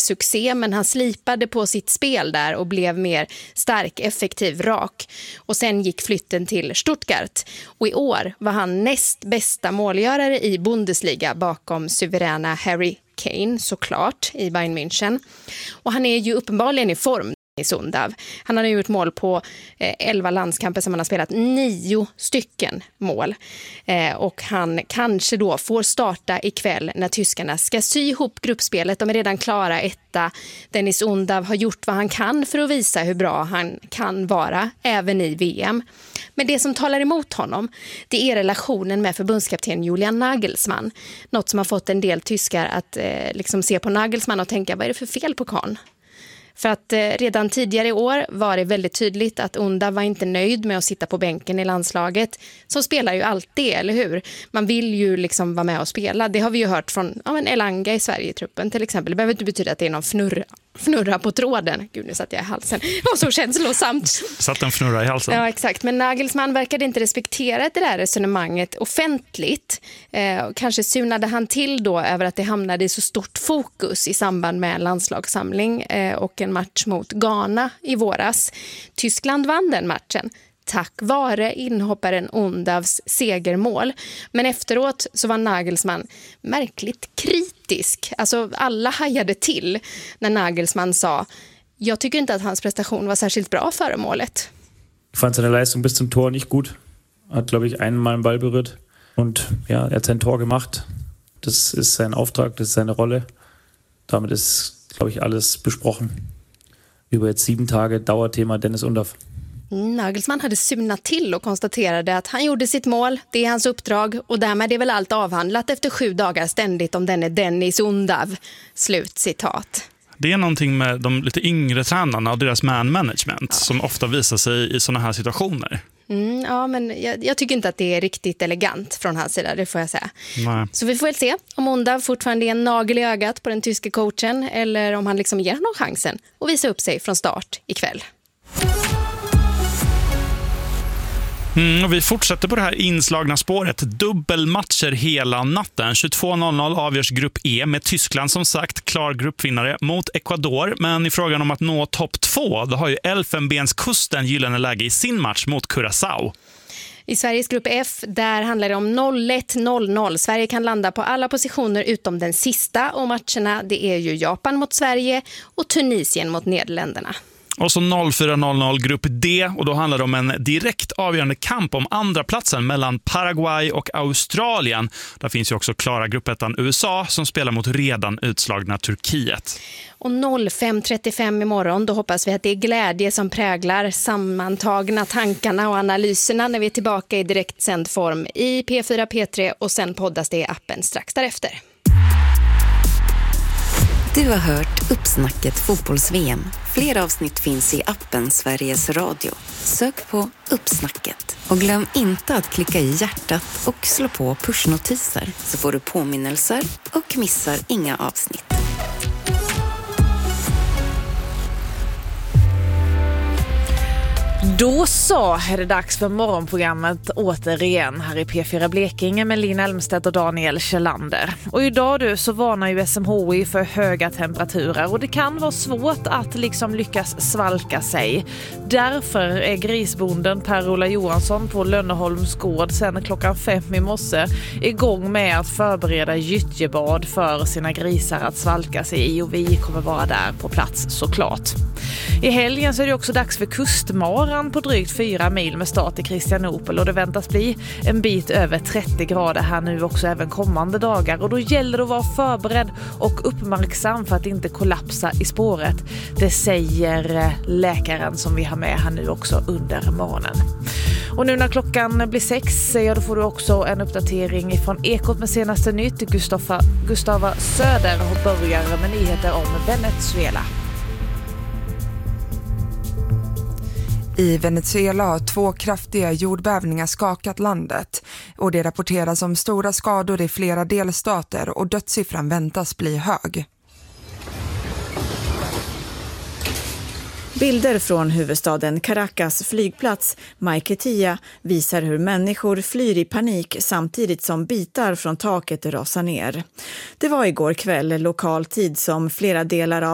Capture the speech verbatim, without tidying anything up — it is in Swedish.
succé, men han slipade på sitt spel där och blev mer stark, effektiv, rak. Och sen gick flytten till Stuttgart. Och i år var han näst bästa målgörare i Bundesliga bakom suveräna Harry Kane, såklart, i Bayern München. Och han är ju uppenbarligen i form i Sundav. Han har nu gjort mål på eh, elva landskamper som han har spelat, nio stycken mål. Eh, och han kanske då får starta ikväll när tyskarna ska sy ihop gruppspelet. De är redan klara etta. Dennis Undav har gjort vad han kan för att visa hur bra han kan vara, även i V M. Men det som talar emot honom, det är relationen med förbundskapten Julian Nagelsmann. Något som har fått en del tyskar att eh, liksom se på Nagelsmann och tänka, vad är det för fel på karln? För att eh, redan tidigare i år var det väldigt tydligt att Undav var inte nöjd med att sitta på bänken i landslaget. Som spelar ju alltid, eller hur? Man vill ju liksom vara med och spela. Det har vi ju hört från ja, men Elanga i Sverige-truppen till exempel. Det behöver inte betyda att det är någon fnurra, fnurra på tråden. Gud, nu satt jag i halsen. Det var så känslosamt. Satt en fnurra i halsen. Ja, exakt. Men Nagelsmann verkade inte respektera det där resonemanget offentligt. Eh, kanske sunade han till då över att det hamnade i så stort fokus i samband med en landslagssamling eh, och en match mot Ghana i våras. Tyskland vann den matchen tack vare inhopparen Undavs segermål. Men efteråt så var Nagelsmann märkligt kritisk. Alltså alla hajade till när Nagelsmann sa, jag tycker inte att hans prestation var särskilt bra före målet. Ich fand seine Leistung bis zum Tor nicht gut. Hat, glaube ich, einmal einen Ball berührt. Und ja, er hat sein Tor gemacht. Das ist sein Auftrag, das ist seine Rolle. Damit ist, glaube ich, alles besprochen. Über jetzt sieben Tage Dauerthema Dennis Undav. Nagelsmann hade symnat till och konstaterade att han gjorde sitt mål, det är hans uppdrag och därmed är väl allt avhandlat efter sju dagar ständigt om denne Dennis Undav. Slut citat. Det är någonting med de lite yngre tränarna och deras man management ja. som ofta visar sig i såna här situationer. Mm, ja, men jag, jag tycker inte att det är riktigt elegant från hans sida, det får jag säga. Nej. Så vi får väl se om Undav fortfarande är en nagel i ögat på den tyska coachen eller om han liksom ger honom chansen att visa upp sig från start ikväll. Mm, och vi fortsätter på det här inslagna spåret. Dubbelmatcher hela natten. tjugotvå noll noll avgörs grupp E med Tyskland som sagt klar gruppvinnare mot Ecuador. Men i frågan om att nå topp två, då har ju Elfenbenskusten gyllene läge i sin match mot Curaçao. I Sveriges grupp F, där handlar det om noll ett noll noll. Sverige kan landa på alla positioner utom den sista och matcherna det är ju Japan mot Sverige och Tunisien mot Nederländerna. Och så noll fyra noll noll grupp D och då handlar det om en direkt avgörande kamp om andra platsen mellan Paraguay och Australien. Där finns ju också klara gruppettan U S A som spelar mot redan utslagna Turkiet. Och noll fem trettiofem imorgon, då hoppas vi att det är glädje som präglar sammantagna tankarna och analyserna när vi är tillbaka i direktsänd form i P fyra P tre och sen poddas det i appen strax därefter. Du har hört Uppsnacket fotbolls-V M. Fler avsnitt finns i appen Sveriges Radio. Sök på Uppsnacket. Och glöm inte att klicka i hjärtat och slå på pushnotiser så får du påminnelser och missar inga avsnitt. Då så är det dags för morgonprogrammet återigen här i P fyra Blekinge med Lina Elmstedt och Daniel Kjellander. Och idag du så varnar ju S M H I för höga temperaturer och det kan vara svårt att liksom lyckas svalka sig. Därför är grisbonden Per-Ola Johansson på Lönneholms gård sedan klockan fem i morse igång med att förbereda gyttjebad för sina grisar att svalka sig i och vi kommer vara där på plats såklart. I helgen så är det också dags för kustmaran på drygt fyra mil med start i Kristianopel och det väntas bli en bit över trettio grader här nu också även kommande dagar och då gäller det att vara förberedd och uppmärksam för att inte kollapsa i spåret. Det säger läkaren som vi har med här nu också under morgonen. Och nu när klockan blir sex, ja, då får du också en uppdatering från Ekot med senaste nytt. Gustava, Gustava Söder börjar med nyheter om Venezuela. I Venezuela har två kraftiga jordbävningar skakat landet och det rapporteras om stora skador i flera delstater och dödssiffran väntas bli hög. Bilder från huvudstaden Caracas flygplats Maiquetía visar hur människor flyr i panik samtidigt som bitar från taket rasar ner. Det var igår kväll lokal tid som flera delar av